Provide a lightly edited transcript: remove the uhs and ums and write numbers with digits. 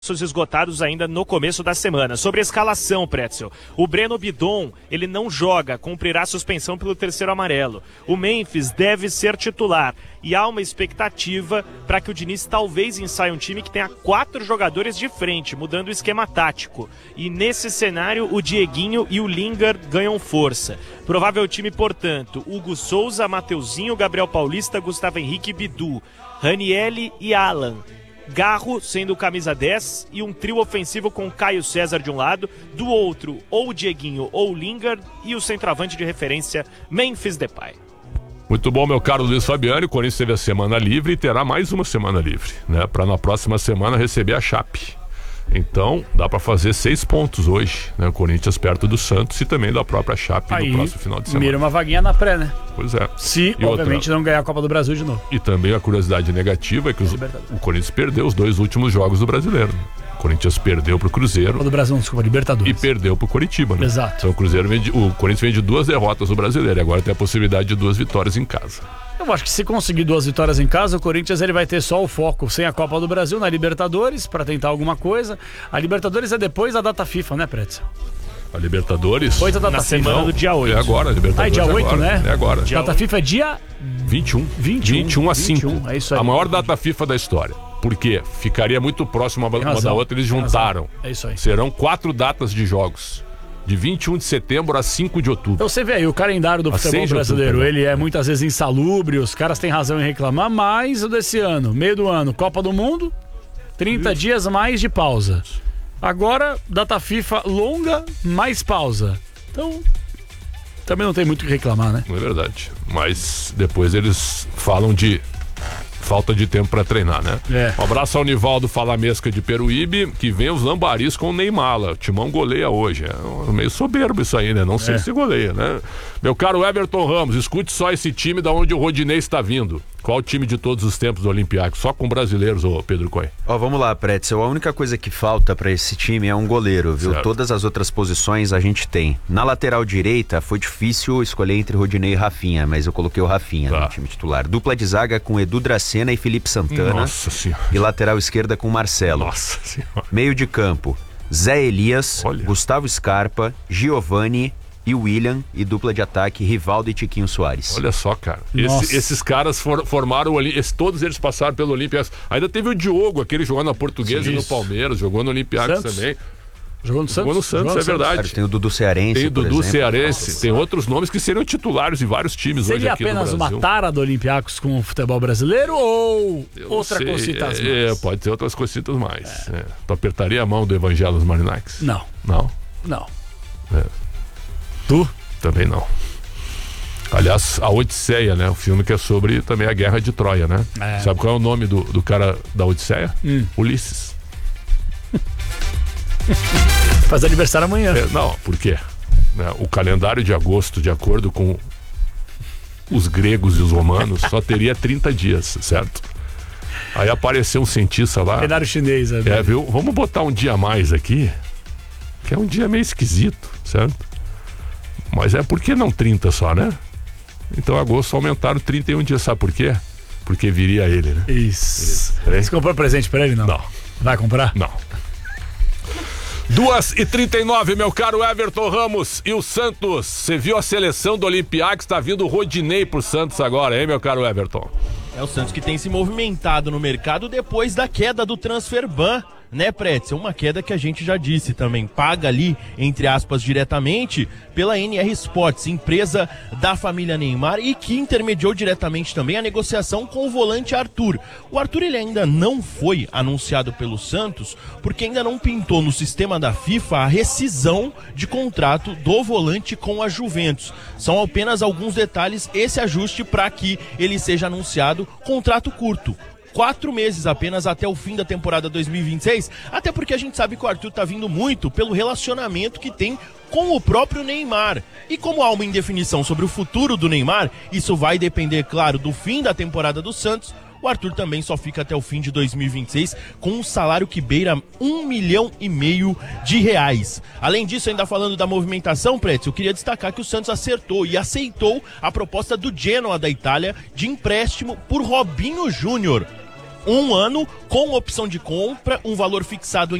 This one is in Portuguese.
esgotados ainda no começo da semana. Sobre a escalação, Pretzel, o Breno Bidon, ele não joga, cumprirá suspensão pelo terceiro amarelo. O Memphis deve ser titular e há uma expectativa para que o Diniz talvez ensaie um time que tenha 4 jogadores de frente, mudando o esquema tático. E nesse cenário, o Dieguinho e o Lingard ganham força. Provável time, portanto, Hugo Souza, Mateuzinho, Gabriel Paulista, Gustavo Henrique e Bidu, Ranieri e Alan. Garro sendo o camisa 10 e um trio ofensivo com Caio César de um lado, do outro ou o Dieguinho ou o Lingard e o centroavante de referência Memphis Depay. Muito bom, meu caro Luiz Fabiano. O Corinthians teve a semana livre e terá mais uma semana livre, né? Para na próxima semana receber a Chape. Então, dá para fazer 6 pontos hoje, né? O Corinthians perto do Santos e também da própria Chape no próximo final de semana. Mira uma vaguinha na pré, né? Pois é. Se, e obviamente, não ganhar a Copa do Brasil de novo. E também a curiosidade negativa é que o Corinthians perdeu os 2 últimos jogos do Brasileiro. O Corinthians perdeu pro Cruzeiro. Copa do Brasil, desculpa, Libertadores. E perdeu pro Coritiba, né? Exato. Então o Corinthians vem de 2 derrotas no Brasileiro e agora tem a possibilidade de 2 vitórias em casa. Eu acho que se conseguir 2 vitórias em casa, o Corinthians ele vai ter só o foco sem a Copa do Brasil na Libertadores para tentar alguma coisa. A Libertadores é depois da data FIFA, né, Pretzel? A Libertadores? Depois da data na FIFA. semana do dia 8. É agora, a Libertadores. Dia 8, agora, né? É agora. Data FIFA é dia 21 a 5. É isso aí. A maior data FIFA da história. Por quê? Ficaria muito próximo uma da outra, eles juntaram. É isso aí. Serão 4 datas de jogos. De 21 de setembro a 5 de outubro. Então você vê aí, o calendário do futebol brasileiro, ele é muitas vezes insalubre, os caras têm razão em reclamar, mas o desse ano, meio do ano, Copa do Mundo, 30 dias mais de pausa. Agora, data FIFA longa, mais pausa. Então, também não tem muito o que reclamar, né? Não é verdade. Mas depois eles falam de falta de tempo pra treinar, né? Um abraço ao Nivaldo Falamesca de Peruíbe, que vem os lambaris com o Neymar. O Timão goleia hoje. É meio soberbo isso aí, né? Não sei se goleia, né? Meu caro Everton Ramos, escute só esse time da onde o Rodinei está vindo. Qual o time de todos os tempos do Olympiacos? Só com brasileiros, ô Pedro Coy. Vamos lá, Pretzel. A única coisa que falta pra esse time é um goleiro, viu? Certo. Todas as outras posições a gente tem. Na lateral direita, foi difícil escolher entre Rodinei e Rafinha, mas eu coloquei o Rafinha no time titular. Dupla de zaga com Edu Dracena e Felipe Santana. Nossa Senhora. E lateral esquerda com Marcelo. Nossa Senhora. Meio de campo, Zé Elias, Gustavo Scarpa, Giovani e William, e dupla de ataque, Rivaldo e Tiquinho Soares. Olha só, cara. Esses caras formaram todos eles passaram pelo Olympiacos. Ainda teve o Diogo, aquele jogou na Portuguesa e no Palmeiras, jogou no Olympiacos também. Jogou no Santos? Jogou no Santos, é verdade. Tem o Dudu Cearense. Tem o Dudu exemplo. Cearense. Tem outros nomes que seriam titulares de vários times hoje aqui no Brasil. Seria apenas uma tara do Olympiacos com o futebol brasileiro ou outra cosita mais? Pode ter outras cositas mais. Tu apertaria a mão do Evangelos Marinakis? Não. Não? Tu? Também não. Aliás, a Odisseia, né? O filme que é sobre também a Guerra de Troia, né? Sabe qual é o nome do cara da Odisseia? Ulisses. Faz aniversário amanhã. Não, por quê? O calendário de agosto, de acordo com os gregos e os romanos, só teria 30 dias, certo? Aí apareceu um cientista lá. Calendário chinês, viu? Vamos botar um dia a mais aqui, que é um dia meio esquisito, certo? Mas por que não 30 só, né? Então agosto aumentaram 31 dias, sabe por quê? Porque viria ele, né? Isso. Você comprou presente pra ele, não? Não. Vai comprar? Não. 2h39, meu caro Everton Ramos. E o Santos? Você viu a seleção do Olympiacos? Tá vindo o Rodinei pro Santos agora, hein, meu caro Everton? É o Santos que tem se movimentado no mercado depois da queda do transfer ban, né, Pretzel? Uma queda que a gente já disse também, paga ali, entre aspas, diretamente pela NR Sports, empresa da família Neymar, e que intermediou diretamente também a negociação com o volante Arthur. O Arthur, ele ainda não foi anunciado pelo Santos, porque ainda não pintou no sistema da FIFA a rescisão de contrato do volante com a Juventus. São apenas alguns detalhes, esse ajuste para que ele seja anunciado, contrato curto. 4 meses apenas até o fim da temporada 2026, até porque a gente sabe que o Arthur tá vindo muito pelo relacionamento que tem com o próprio Neymar. E como há uma indefinição sobre o futuro do Neymar, isso vai depender, claro, do fim da temporada do Santos. O Arthur também só fica até o fim de 2026 com um salário que beira R$1,5 milhão de reais. Além disso, ainda falando da movimentação, Pretz, eu queria destacar que o Santos acertou e aceitou a proposta do Genoa da Itália de empréstimo por Robinho Júnior. 1 ano com opção de compra, um valor fixado em